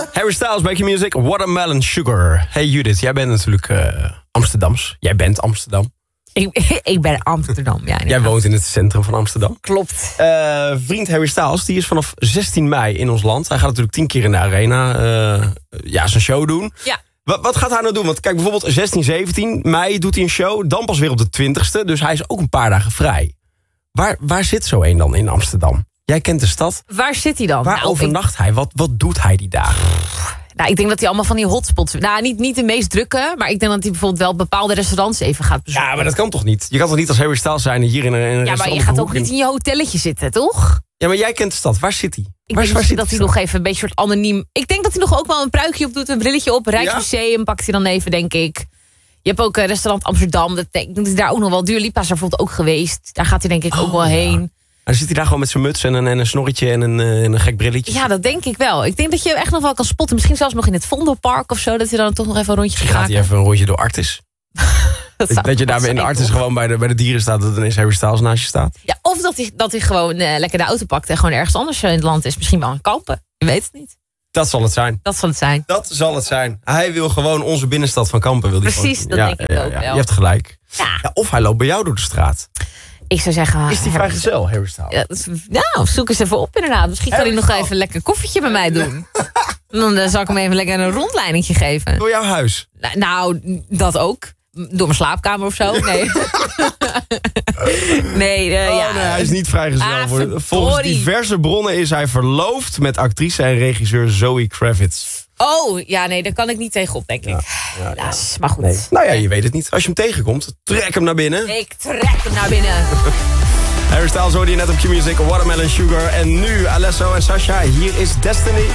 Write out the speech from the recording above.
Harry Styles, Make Your Music, Watermelon Sugar. Hey Judith, jij bent natuurlijk Amsterdams. Jij bent Amsterdam. Ik ben Amsterdam, ja. Jij woont in het centrum van Amsterdam. Klopt. Vriend Harry Styles, die is vanaf 16 mei in ons land. Hij gaat natuurlijk 10 keer in de arena zijn show doen. Ja. Wat gaat hij nou doen? Want kijk, bijvoorbeeld 16, 17 mei doet hij een show. Dan pas weer op de 20ste. Dus hij is ook een paar dagen vrij. Waar zit zo een dan in Amsterdam? Jij kent de stad. Waar zit hij dan? Waar overnacht hij? Wat doet hij die dagen? Nou, ik denk dat hij allemaal van die hotspots... Nou, niet de meest drukke, maar ik denk dat hij bijvoorbeeld wel bepaalde restaurants even gaat bezoeken. Ja, maar dat kan toch niet? Je kan toch niet als Harry Styles zijn hier in een restaurant... Ja, maar je gaat ook niet in je hotelletje zitten, toch? Ja, maar jij kent de stad. Waar zit hij? Ik denk dat hij nog even een beetje soort anoniem... Ik denk dat hij nog ook wel een pruikje op doet, een brilletje op. Rijksmuseum pakt hij dan even, denk ik. Je hebt ook restaurant Amsterdam. Ik denk dat hij daar ook nog wel... Dua Lipa is daar bijvoorbeeld ook geweest. Daar gaat hij denk ik ook wel heen. En dan zit hij daar gewoon met zijn muts en een snorretje en een gek brilletje. Ja, dat denk ik wel. Ik denk dat je hem echt nog wel kan spotten. Misschien zelfs nog in het Vondelpark of zo. Dat hij dan toch nog even een rondje gaat maken. Gaat hij even een rondje door Artis? Dat je daar in Artis gewoon bij de dieren staat. Dat ineens Harry Styles naast je staat. Ja, of dat hij gewoon lekker de auto pakt. En gewoon ergens anders in het land is. Misschien wel aan Kampen. Je weet het niet. Dat zal het zijn. Dat zal het zijn. Dat zal het zijn. Hij wil gewoon onze binnenstad van Kampen. Precies, dat denk ik ook wel. Je hebt gelijk. Ja. Ja, of hij loopt bij jou door de straat. Ik zou zeggen... Is die vrijgezel, Harry Styles? Nou, zoek eens even op inderdaad. Misschien kan hij nog even een lekker koffietje bij mij doen. Dan zal ik hem even lekker een rondleidingje geven. Door jouw huis? Nou, dat ook. Door mijn slaapkamer of zo. Nee. Nee, hij is niet vrijgezel. Volgens diverse bronnen is hij verloofd met actrice en regisseur Zoe Kravitz. Oh, ja, nee, daar kan ik niet tegenop, denk ik. Helaas, maar goed. Nee. Nou ja, je weet het niet. Als je hem tegenkomt, trek hem naar binnen. Ik trek hem naar binnen. Harry Styles hoorde je net op Q-Music, Watermelon Sugar. En nu Alesso en Sasha, hier is Destiny.